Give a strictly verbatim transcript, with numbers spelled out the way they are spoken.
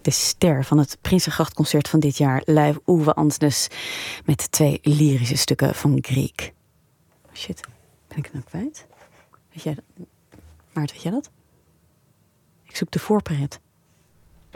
de ster van het Prinsengrachtconcert van dit jaar, Live Uwe Antnes, met twee lyrische stukken van Grieg. Shit, ben ik het nou kwijt? Weet jij dat? Maart, weet jij dat? Ik zoek de voorpret.